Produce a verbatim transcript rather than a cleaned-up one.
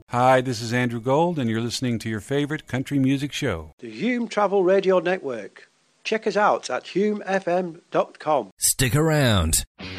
Hi, this is Andrew Gold, and you're listening to your favorite country music show, the Hume Travel Radio Network. Check us out at hume f m dot com. Stick around.